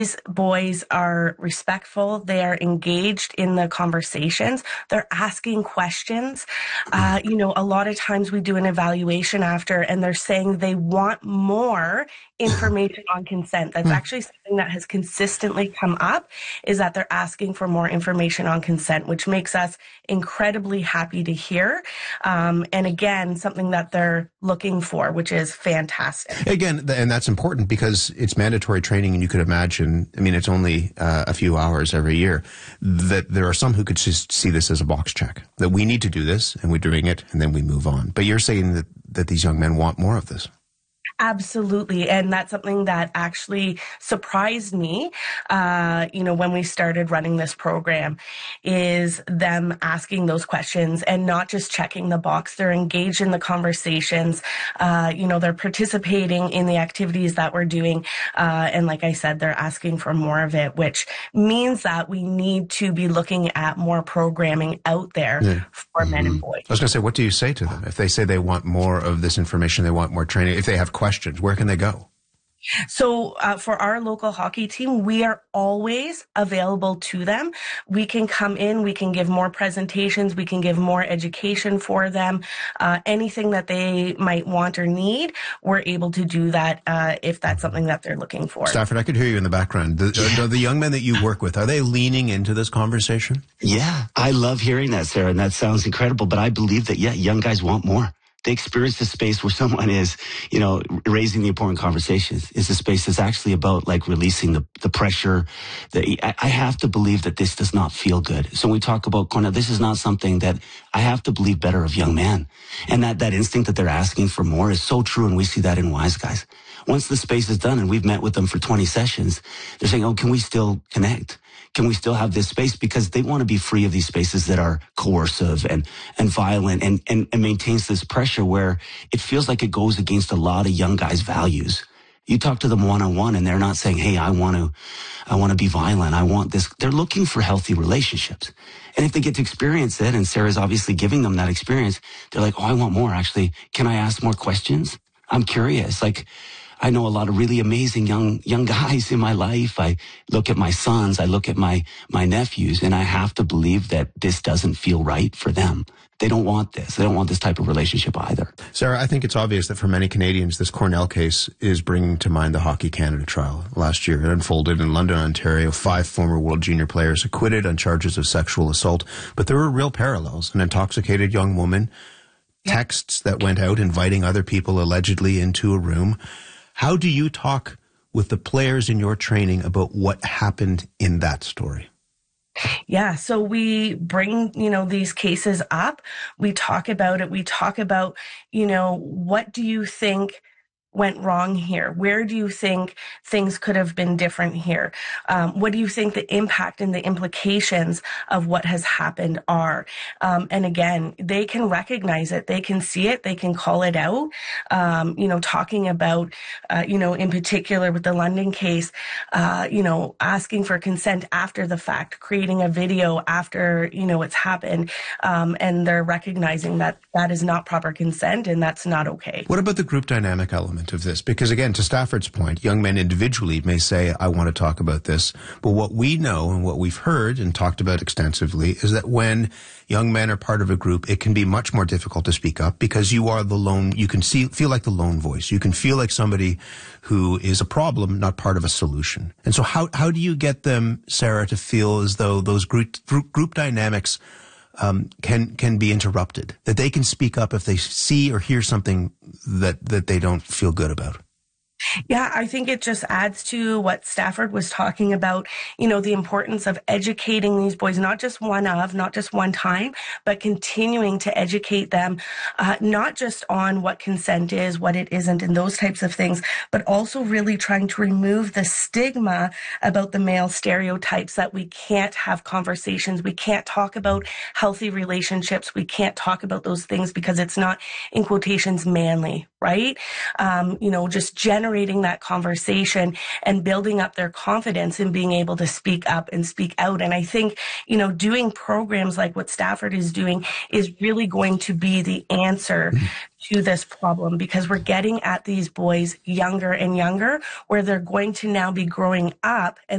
These boys are respectful. They are engaged in the conversations. They're asking questions. A lot of times we do an evaluation after, and they're saying they want more information on consent. That's actually something that has consistently come up, is that they're asking for more information on consent, which makes us incredibly happy to hear. And again, something that they're looking for, which is fantastic. Again, and that's important because it's mandatory training, and you could imagine, I mean, it's only a few hours every year, that there are some who could just see this as a box check, that we need to do this, and we're doing it, and then we move on. But you're saying that these young men want more of this. Absolutely. And that's something that actually surprised me, when we started running this program, is them asking those questions and not just checking the box. They're engaged in the conversations. They're participating in the activities that we're doing. And like I said, they're asking for more of it, which means that we need to be looking at more programming out there for men and boys. I was going to say, what do you say to them? If they say they want more of this information, they want more training, if they have questions, where can they go? So for our local hockey team, we are always available to them. We can come in, we can give more presentations, we can give more education for them. Anything that they might want or need, we're able to do that if that's something that they're looking for. Stafford, I could hear you in the background. The young men that you work with, are they leaning into this conversation? Yeah, I love hearing that, Sarah, and that sounds incredible. But I believe that, young guys want more. They experience the space where someone is, raising the important conversations. It's a space that's actually about like releasing the pressure. I have to believe that this does not feel good. So when we talk about Cornell, this is not something that I have to believe better of young men. And that instinct that they're asking for more is so true. And we see that in Wise Guys. Once the space is done and we've met with them for 20 sessions, they're saying, oh, can we still connect? Can we still have this space? Because they want to be free of these spaces that are coercive and violent and maintains this pressure where it feels like it goes against a lot of young guys' values. You talk to them one-on-one and they're not saying, hey, I want to be violent. I want this. They're looking for healthy relationships. And if they get to experience it, and Sarah's obviously giving them that experience, they're like, oh, I want more. Actually, can I ask more questions? I'm curious. Like, I know a lot of really amazing young guys in my life. I look at my sons, I look at my nephews, and I have to believe that this doesn't feel right for them. They don't want this. They don't want this type of relationship either. Sarah, I think it's obvious that for many Canadians, this Cornell case is bringing to mind the Hockey Canada trial last year. It unfolded in London, Ontario. 5 former World Junior players acquitted on charges of sexual assault. But there were real parallels. An intoxicated young woman, texts that went out inviting other people allegedly into a room. How do you talk with the players in your training about what happened in that story? Yeah, so we bring, these cases up. We talk about it. We talk about, what do you think went wrong here? Where do you think things could have been different here? What do you think the impact and the implications of what has happened are? And again, they can recognize it. They can see it. They can call it out. Talking about, in particular with the London case, asking for consent after the fact, creating a video after, it's happened. And they're recognizing that that is not proper consent and that's not okay. What about the group dynamic element of this? Because again, to Stafford's point, young men individually may say, I want to talk about this. But what we know and what we've heard and talked about extensively is that when young men are part of a group, it can be much more difficult to speak up because you are the lone, you can feel like the lone voice. You can feel like somebody who is a problem, not part of a solution. And so how do you get them, Sarah, to feel as though those group dynamics can be interrupted, that they can speak up if they see or hear something that they don't feel good about? Yeah, I think it just adds to what Stafford was talking about, the importance of educating these boys, not just one time, but continuing to educate them, not just on what consent is, what it isn't, and those types of things, but also really trying to remove the stigma about the male stereotypes that we can't have conversations, we can't talk about healthy relationships, we can't talk about those things because it's not, in quotations, manly, right? Just generating that conversation and building up their confidence in being able to speak up and speak out. And I think, doing programs like what Stafford is doing is really going to be the answer to this problem, because we're getting at these boys younger and younger, where they're going to now be growing up and